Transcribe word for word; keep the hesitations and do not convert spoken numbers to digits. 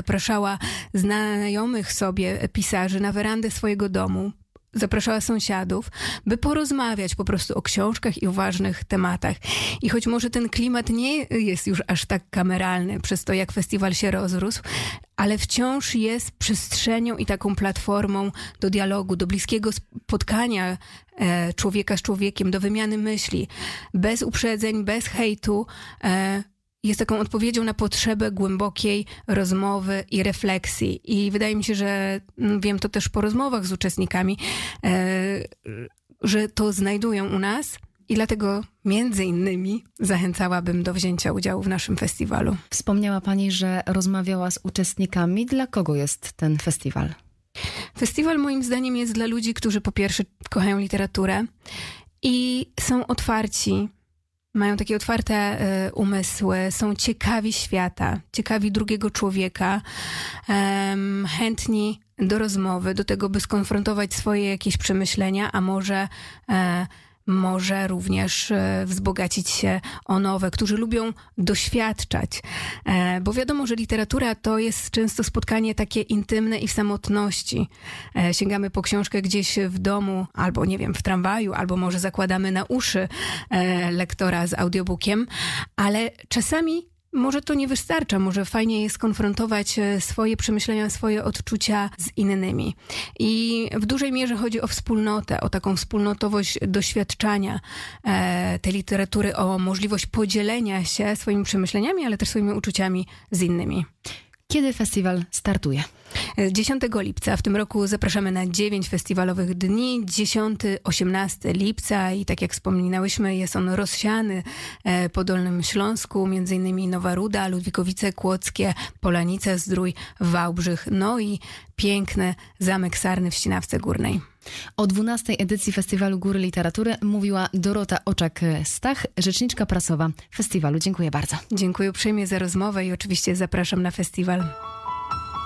zapraszała znajomych sobie pisarzy na werandę swojego domu. Zapraszała sąsiadów, by porozmawiać po prostu o książkach i o ważnych tematach. I choć może ten klimat nie jest już aż tak kameralny przez to, jak festiwal się rozrósł, ale wciąż jest przestrzenią i taką platformą do dialogu, do bliskiego spotkania e, człowieka z człowiekiem, do wymiany myśli, bez uprzedzeń, bez hejtu, e, jest taką odpowiedzią na potrzebę głębokiej rozmowy i refleksji. I wydaje mi się, że wiem to też po rozmowach z uczestnikami, że to znajdują u nas i dlatego między innymi zachęcałabym do wzięcia udziału w naszym festiwalu. Wspomniała Pani, że rozmawiała z uczestnikami. Dla kogo jest ten festiwal? Festiwal moim zdaniem jest dla ludzi, którzy po pierwsze kochają literaturę i są otwarci, mają takie otwarte y, umysły, są ciekawi świata, ciekawi drugiego człowieka, um, chętni do rozmowy, do tego, by skonfrontować swoje jakieś przemyślenia, a może, e, może również e, wzbogacić się o nowe, którzy lubią doświadczać. E, bo wiadomo, że literatura to jest często spotkanie takie intymne i w samotności. E, sięgamy po książkę gdzieś w domu, albo nie wiem, w tramwaju, albo może zakładamy na uszy e, lektora z audiobookiem, ale czasami może to nie wystarcza, może fajnie jest konfrontować swoje przemyślenia, swoje odczucia z innymi. I w dużej mierze chodzi o wspólnotę, o taką wspólnotowość doświadczania e, tej literatury, o możliwość podzielenia się swoimi przemyśleniami, ale też swoimi uczuciami z innymi. Kiedy festiwal startuje? dziesiątego lipca. W tym roku zapraszamy na dziewięć festiwalowych dni. dziesiątego do osiemnastego lipca i tak jak wspominałyśmy, jest on rozsiany po Dolnym Śląsku, między innymi Nowa Ruda, Ludwikowice Kłodzkie, Polanica, Zdrój, Wałbrzych, no i piękny Zamek Sarny w Ścinawce Górnej. O dwunastej edycji Festiwalu Góry Literatury mówiła Dorota Oczak-Stach, rzeczniczka prasowa festiwalu. Dziękuję bardzo. Dziękuję uprzejmie za rozmowę i oczywiście zapraszam na festiwal.